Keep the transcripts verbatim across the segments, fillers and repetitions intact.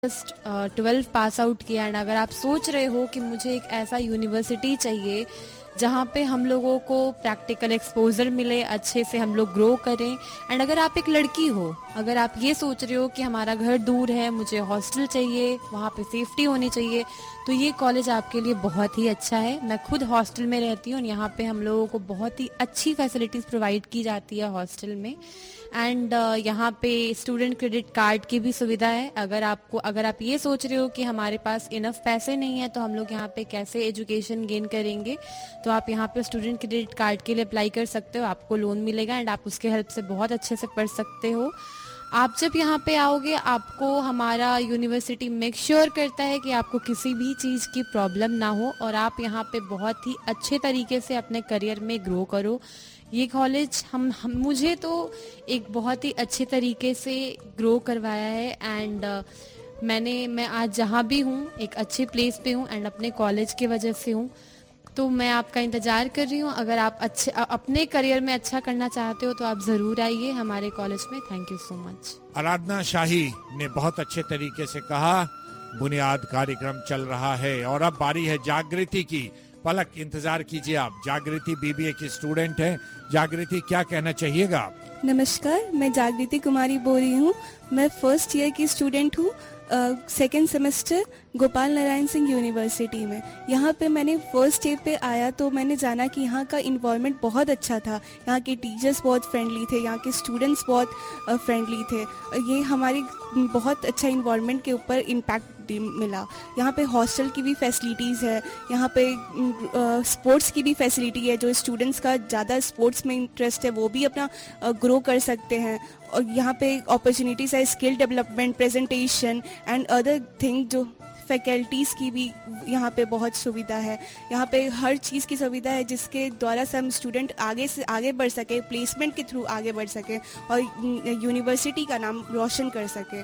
Just twelve pass out किया and अगर आप सोच रहे हो कि मुझे एक ऐसा यूनिवर्सिटी चाहिए जहाँ पे हम लोगों को प्रैक्टिकल एक्सपोजर मिले, अच्छे से हम लोग ग्रो करें, एंड अगर आप एक लड़की हो, अगर आप ये सोच रहे हो कि हमारा घर दूर है, मुझे हॉस्टल चाहिए, वहाँ पे सेफ्टी होनी चाहिए, तो ये कॉलेज आपके लिए बहुत ही अच्छा है। मैं खुद हॉस्टल में रहती हूँ और यहाँ पे हम लोगों को बहुत ही अच्छी फैसिलिटीज़ प्रोवाइड की जाती है हॉस्टल में। एंड uh, यहाँ पे स्टूडेंट क्रेडिट कार्ड की भी सुविधा है। अगर आपको अगर आप ये सोच रहे हो कि हमारे पास इनफ पैसे नहीं है तो हम लोग यहाँ पे कैसे एजुकेशन गेन करेंगे, तो आप यहाँ पे स्टूडेंट क्रेडिट कार्ड के लिए अप्लाई कर सकते हो, आपको लोन मिलेगा एंड आप उसके हेल्प से बहुत अच्छे से पढ़ सकते हो। आप जब यहाँ पे आओगे, आपको हमारा यूनिवर्सिटी मेक श्योर करता है कि आपको किसी भी चीज़ की प्रॉब्लम ना हो और आप यहाँ पे बहुत ही अच्छे तरीके से अपने करियर में ग्रो करो। ये कॉलेज हम, हम मुझे तो एक बहुत ही अच्छे तरीके से ग्रो करवाया है एंड uh, मैंने मैं आज जहाँ भी हूँ एक अच्छे प्लेस पे हूँ एंड अपने कॉलेज की वजह से हूँ। तो मैं आपका इंतज़ार कर रही हूँ। अगर आप अच्छे अपने करियर में अच्छा करना चाहते हो तो आप ज़रूर आइए हमारे कॉलेज में। Thank you so much. आराधना शाही ने बहुत अच्छे तरीके से कहा। बुनियाद कार्यक्रम चल रहा है और अब बारी है जागृति की। पलक, इंतजार कीजिए आप। जागृति बीबीए की स्टूडेंट है। जागृति, क्या कहना चाहिएगा? नमस्कार, मैं जागृति कुमारी बोल रही हूँ। मैं फर्स्ट ईयर की स्टूडेंट हूँ, second semester Gopal Narayan Singh university में। यहाँ पे मैंने फर्स्ट डे पे आया तो मैंने जाना कि यहाँ का इन्वायरमेंट बहुत अच्छा था। यहाँ के टीचर्स बहुत फ्रेंडली थे, यहाँ के स्टूडेंट्स बहुत फ्रेंडली थे। ये हमारी बहुत अच्छा इन्वायरमेंट के ऊपर इम्पैक्ट मिला। यहाँ पे हॉस्टल की भी फैसिलिटीज़ है, यहाँ पे स्पोर्ट्स की भी फैसिलिटी है। जो स्टूडेंट्स का ज़्यादा स्पोर्ट्स में इंटरेस्ट है वो भी अपना ग्रो कर सकते हैं। और यहाँ पे अपॉर्चुनिटीज़ है skill development, presentation and other thing. जो फैकल्टीज़ की भी यहाँ पे बहुत सुविधा है। यहाँ पे हर चीज़ की सुविधा है जिसके द्वारा से हम स्टूडेंट आगे से आगे बढ़ सके, प्लेसमेंट के थ्रू आगे बढ़ सके और यूनिवर्सिटी का नाम रोशन कर सके।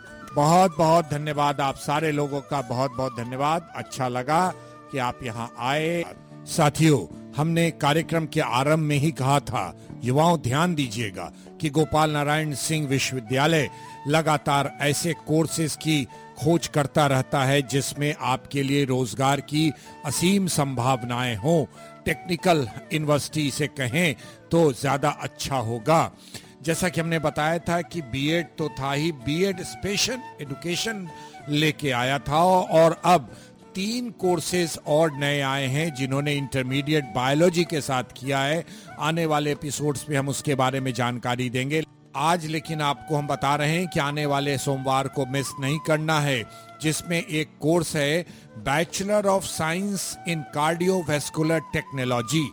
बहुत बहुत धन्यवाद आप सारे लोगों का, बहुत बहुत धन्यवाद। अच्छा लगा कि आप यहाँ आए। साथियों, हमने कार्यक्रम के आरंभ में ही कहा था, युवाओं ध्यान दीजिएगा कि गोपाल नारायण सिंह विश्वविद्यालय लगातार ऐसे कोर्सेज की खोज करता रहता है जिसमें आपके लिए रोजगार की असीम संभावनाएं हों। टेक्निकल यूनिवर्सिटी से कहें तो ज्यादा अच्छा होगा। जैसा कि हमने बताया था कि बीएड तो था ही, बीएड स्पेशल एजुकेशन लेके आया था और अब तीन कोर्सेज और नए आए हैं जिन्होंने इंटरमीडिएट बायोलॉजी के साथ किया है। आने वाले एपिसोड्स में हम उसके बारे में जानकारी देंगे। आज लेकिन आपको हम बता रहे हैं कि आने वाले सोमवार को मिस नहीं करना है, जिसमें एक कोर्स है bachelor of science in cardiovascular technology.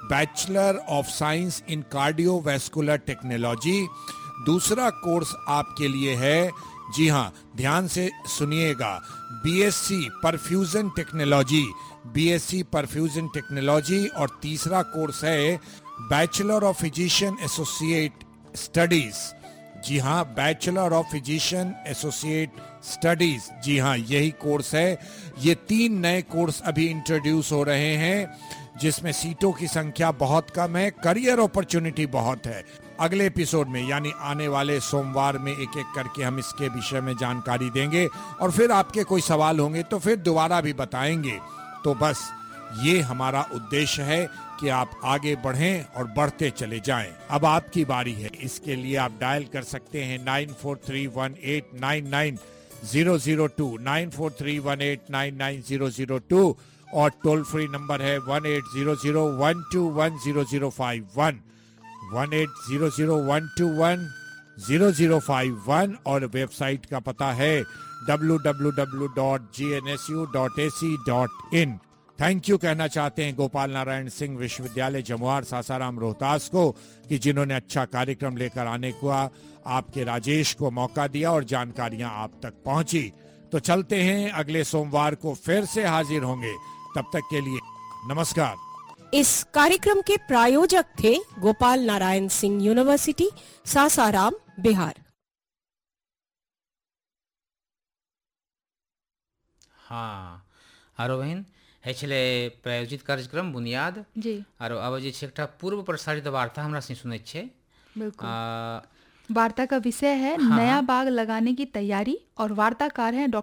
Bachelor of science in cardiovascular technology दूसरा कोर्स आपके लिए है। जी हाँ, ध्यान से सुनिएगा। BSc perfusion technology, BSc perfusion technology. और तीसरा कोर्स है bachelor of physician associate studies. जी हाँ, bachelor of physician associate studies. जी हाँ, यही कोर्स है। ये तीन नए कोर्स अभी इंट्रोड्यूस हो रहे हैं जिसमें सीटों की संख्या बहुत कम है, करियर अपॉर्चुनिटी बहुत है। अगले एपिसोड में यानी आने वाले सोमवार में एक एक करके हम इसके विषय में जानकारी देंगे और फिर आपके कोई सवाल होंगे तो फिर दोबारा भी बताएंगे। तो बस ये हमारा उद्देश्य है कि आप आगे बढ़ें और बढ़ते चले जाएं। अब आपकी बारी है। इसके लिए आप डायल कर सकते हैं nine four three one eight nine nine zero zero to, nine four three one eight nine nine zero zero to, और टोल फ्री नंबर है one eight zero zero one two one zero zero five one, one eight zero zero one two one zero zero five one. और website का पता है W W W dot G N S U dot A C dot in. Thank you कहना चाहते हैं गोपाल नारायण सिंह विश्वविद्यालय जमुआर सासाराम रोहतास को कि जिन्होंने अच्छा कार्यक्रम लेकर आने को आपके राजेश को मौका दिया और जानकारियां आप तक पहुंची। तो चलते हैं, अगले सोमवार को फिर से हाजिर होंगे। तब तक के लिए नमस्कार। इस कार्यक्रम के प्रायोजक थे गोपाल नारायण सिंह यूनिवर्सिटी, सासाराम, बिहार। हाँ आरो बहन हेछले प्रायोजित कार्यक्रम बुनियाद जी। आरो अब जे छै एकटा पूर्व प्रसारित वार्ता हमरा से सुनै छै। बिल्कुल। वार्ता का विषय है हाँ। नया बाग लगाने की तैयारी और वार्ताकार हैं डॉक्टर